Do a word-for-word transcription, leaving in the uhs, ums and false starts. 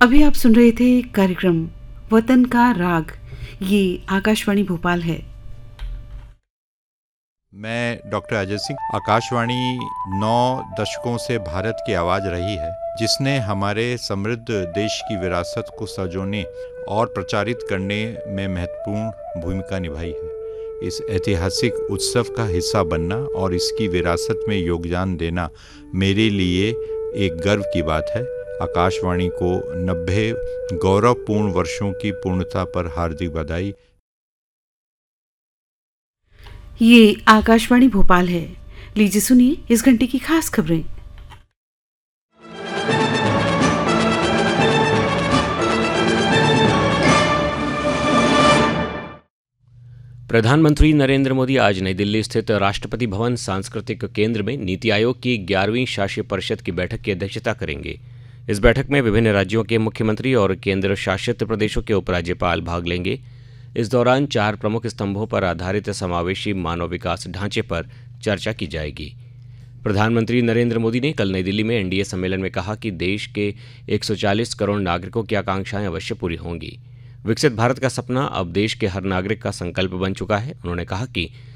अभी आप सुन रहे थे कार्यक्रम वतन का राग। ये आकाशवाणी भोपाल है। मैं डॉक्टर अजय सिंह। आकाशवाणी नौ दशकों से भारत की आवाज़ रही है, जिसने हमारे समृद्ध देश की विरासत को संजोने और प्रचारित करने में महत्वपूर्ण भूमिका निभाई है। इस ऐतिहासिक उत्सव का हिस्सा बनना और इसकी विरासत में योगदान देना मेरे लिए एक गर्व की बात है। आकाशवाणी को नब्बे गौरवपूर्ण वर्षों की पूर्णता पर हार्दिक बधाई। ये आकाशवाणी भोपाल है। लीजिए सुनिए इस घंटे की खास खबरें। प्रधानमंत्री नरेंद्र मोदी आज नई दिल्ली स्थित राष्ट्रपति भवन सांस्कृतिक केंद्र में नीति आयोग की ग्यारहवीं शासी परिषद की बैठक की अध्यक्षता करेंगे। इस बैठक में विभिन्न राज्यों के मुख्यमंत्री और केंद्र शासित प्रदेशों के उपराज्यपाल भाग लेंगे। इस दौरान चार प्रमुख स्तंभों पर आधारित समावेशी मानव विकास ढांचे पर चर्चा की जाएगी। प्रधानमंत्री नरेंद्र मोदी ने कल नई दिल्ली में एनडीए सम्मेलन में कहा कि देश के एक सौ चालीस करोड़ नागरिकों की आकांक्षाएं अवश्य पूरी होंगी। विकसित भारत का सपना अब देश के हर नागरिक का संकल्प बन चुका है। उन्होंने कहा कि